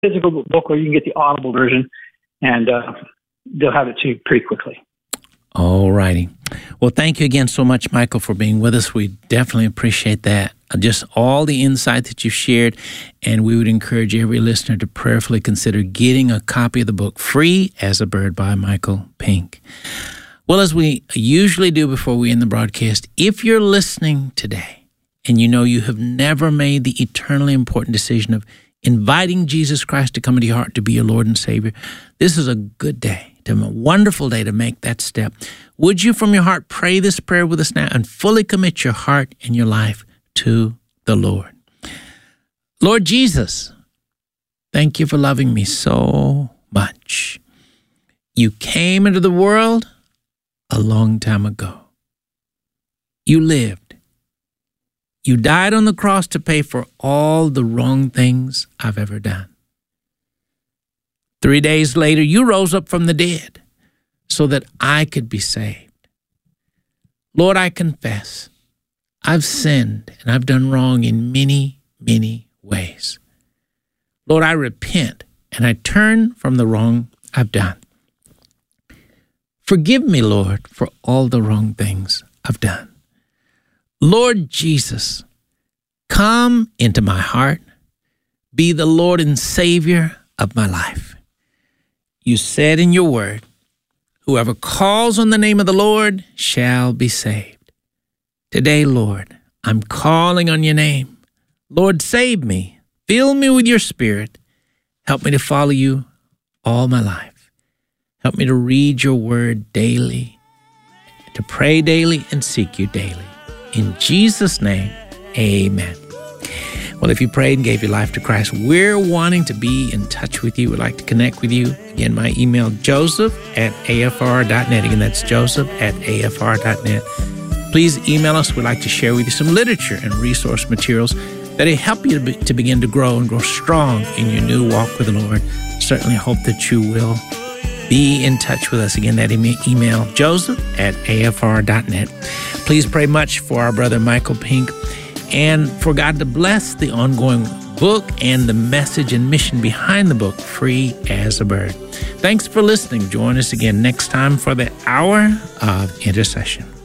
physical book or you can get the Audible version, and they'll have it to you pretty quickly. All righty. Well, thank you again so much, Michael, for being with us. We definitely appreciate that. Just all the insight that you've shared, and we would encourage every listener to prayerfully consider getting a copy of the book, Free as a Bird by Michael Pink. Well, as we usually do before we end the broadcast, if you're listening today and you know you have never made the eternally important decision of inviting Jesus Christ to come into your heart to be your Lord and Savior, this is a good day, a wonderful day to make that step. Would you from your heart pray this prayer with us now and fully commit your heart and your life to the Lord? Lord Jesus, thank you for loving me so much. You came into the world a long time ago. You lived. You died on the cross to pay for all the wrong things I've ever done. 3 days later, you rose up from the dead so that I could be saved. Lord, I confess I've sinned and I've done wrong in many, many ways. Lord, I repent and I turn from the wrong I've done. Forgive me, Lord, for all the wrong things I've done. Lord Jesus, come into my heart. Be the Lord and Savior of my life. You said in your word, whoever calls on the name of the Lord shall be saved. Today, Lord, I'm calling on your name. Lord, save me. Fill me with your Spirit. Help me to follow you all my life. Help me to read your word daily, to pray daily, and seek you daily. In Jesus' name, amen. Well, if you prayed and gave your life to Christ, we're wanting to be in touch with you. We'd like to connect with you. Again, my email, joseph@afr.net. Again, that's joseph@afr.net. Please email us. We'd like to share with you some literature and resource materials that will help you to begin to grow and grow strong in your new walk with the Lord. Certainly hope that you will be in touch with us. Again, that email, joseph@afr.net. Please pray much for our brother Michael Pink and for God to bless the ongoing book and the message and mission behind the book, Free as a Bird. Thanks for listening. Join us again next time for the Hour of Intercession.